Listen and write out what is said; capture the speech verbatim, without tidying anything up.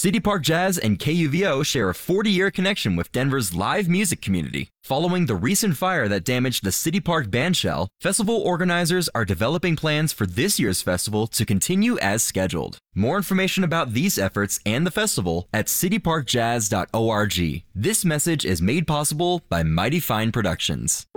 City Park Jazz and K U V O share a forty-year connection with Denver's live music community. Following the recent fire that damaged the City Park bandshell, festival organizers are developing plans for this year's festival to continue as scheduled. More information about these efforts and the festival at city park jazz dot org. This message is made possible by Mighty Fine Productions.